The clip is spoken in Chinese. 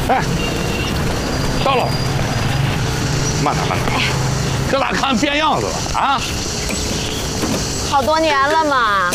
哎，到了，慢点慢点，这咋看变样子了啊？ 好多年了嘛，